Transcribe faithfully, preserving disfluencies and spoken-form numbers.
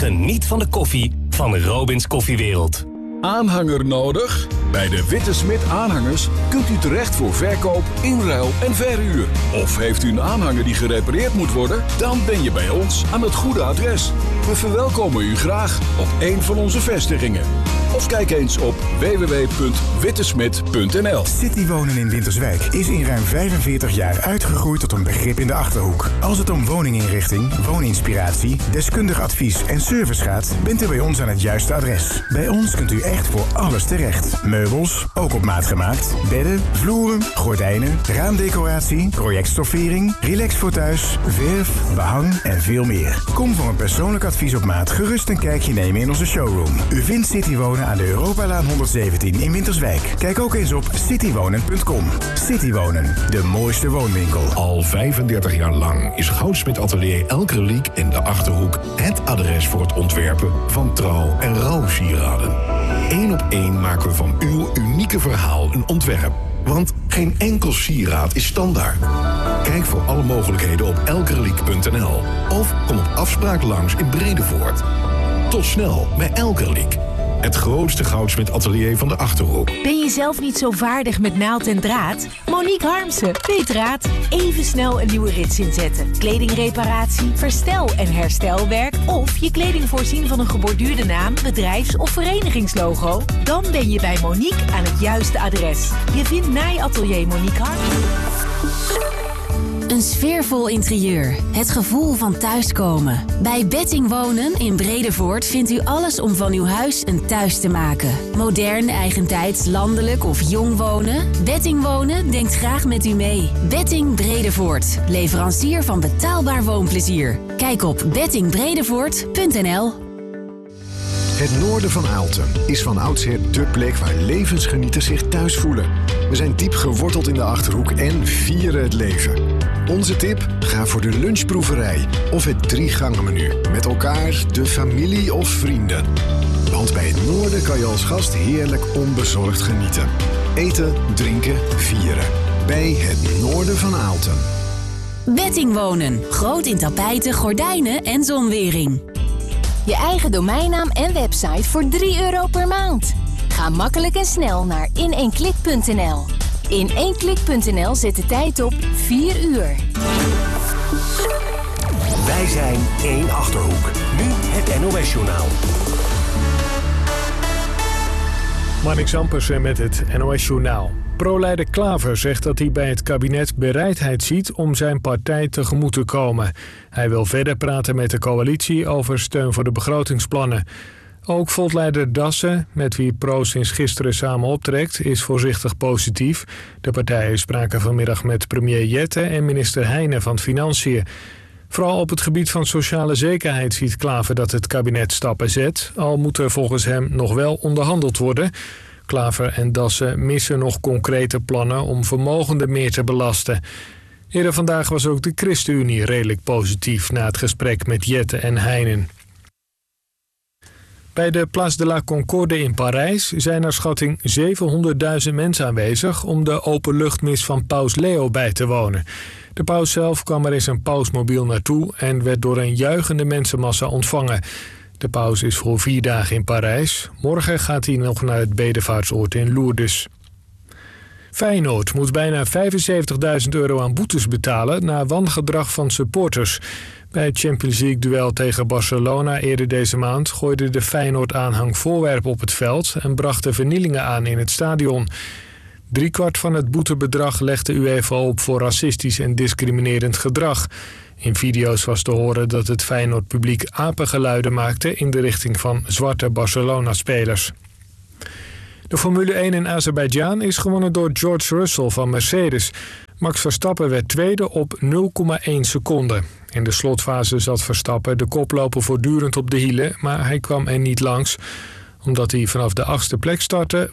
Geniet van de koffie van Robins Koffiewereld. Aanhanger nodig? Bij de Witte Smit Aanhangers kunt u terecht voor verkoop, inruil en verhuur. Of heeft u een aanhanger die gerepareerd moet worden? Dan ben je bij ons aan het goede adres. We verwelkomen u graag op een van onze vestigingen. Of kijk eens op w w w punt wittesmit punt n l. Citywonen in Winterswijk is in ruim vijfenveertig jaar uitgegroeid tot een begrip in de Achterhoek. Als het om woninginrichting, wooninspiratie, deskundig advies en service gaat, bent u bij ons aan het juiste adres. Bij ons kunt u echt voor alles terecht. Meubels, ook op maat gemaakt, bedden, vloeren, gordijnen, raamdecoratie, projectstoffering, relax voor thuis, verf, behang en veel meer. Kom voor een persoonlijk advies op maat gerust een kijkje nemen in onze showroom. U vindt Citywonen aan de Europalaan honderdzeventien in Winterswijk. Kijk ook eens op citywonen punt com. Citywonen, de mooiste woonwinkel. Al vijfendertig jaar lang is Goudsmit Atelier Elkerliek in de Achterhoek het adres voor het ontwerpen van trouw- en rouwsieraden. Eén op één maken we van uw unieke verhaal een ontwerp. Want geen enkel sieraad is standaard. Kijk voor alle mogelijkheden op elkerliek punt n l of kom op afspraak langs in Bredevoort. Tot snel bij Elkerliek. Het grootste goudsmit-atelier van de Achterhoek. Ben je zelf niet zo vaardig met naald en draad? Monique Harmsen weet raad. Even snel een nieuwe rits inzetten. Kledingreparatie, verstel- en herstelwerk of je kleding voorzien van een geborduurde naam, bedrijfs- of verenigingslogo? Dan ben je bij Monique aan het juiste adres. Je vindt Naaiatelier Monique Harmsen. Een sfeervol interieur. Het gevoel van thuiskomen. Bij Betting Wonen in Bredevoort vindt u alles om van uw huis een thuis te maken. Modern, eigentijds, landelijk of jong wonen? Betting Wonen denkt graag met u mee. Betting Bredevoort. Leverancier van betaalbaar woonplezier. Kijk op betting bredevoort punt n l. Het noorden van Aalten is van oudsher dé plek waar levensgenieters zich thuis voelen. We zijn diep geworteld in de Achterhoek en vieren het leven. Onze tip? Ga voor de lunchproeverij of het drie-gangen-menu. Met elkaar, de familie of vrienden. Want bij het noorden kan je als gast heerlijk onbezorgd genieten. Eten, drinken, vieren. Bij het noorden van Aalten. Betting Wonen. Groot in tapijten, gordijnen en zonwering. Je eigen domeinnaam en website voor drie euro per maand. Ga makkelijk en snel naar in één klik punt n l. in één klik punt n l zet de tijd op vier uur. Wij zijn één Achterhoek. Nu het N O S-journaal. Marnix Ampersen met het N O S-journaal. Pro-leider Klaver zegt dat hij bij het kabinet bereidheid ziet om zijn partij tegemoet te komen. Hij wil verder praten met de coalitie over steun voor de begrotingsplannen. Ook Volt-leider Dassen, met wie Pro sinds gisteren samen optrekt, is voorzichtig positief. De partijen spraken vanmiddag met premier Jette en minister Heijnen van Financiën. Vooral op het gebied van sociale zekerheid ziet Klaver dat het kabinet stappen zet, al moet er volgens hem nog wel onderhandeld worden. Klaver en Dassen missen nog concrete plannen om vermogenden meer te belasten. Eerder vandaag was ook de ChristenUnie redelijk positief na het gesprek met Jette en Heijnen. Bij de Place de la Concorde in Parijs zijn naar schatting zevenhonderdduizend mensen aanwezig om de openluchtmis van paus Leo bij te wonen. De paus zelf kwam er in zijn pausmobiel naartoe en werd door een juichende mensenmassa ontvangen. De paus is voor vier dagen in Parijs. Morgen gaat hij nog naar het bedevaartsoord in Lourdes. Feyenoord moet bijna vijfenzeventigduizend euro aan boetes betalen na wangedrag van supporters. Bij het Champions League-duel tegen Barcelona eerder deze maand gooide de Feyenoord-aanhang voorwerpen op het veld en bracht vernielingen aan in het stadion. Driekwart van het boetebedrag legde UEFA op voor racistisch en discriminerend gedrag. In video's was te horen dat het Feyenoord-publiek apengeluiden maakte in de richting van zwarte Barcelona-spelers. De Formule één in Azerbeidzjan is gewonnen door George Russell van Mercedes. Max Verstappen werd tweede op nul komma één seconden. In de slotfase zat Verstappen de koploper voortdurend op de hielen, maar hij kwam er niet langs. Omdat hij vanaf de achtste plek startte,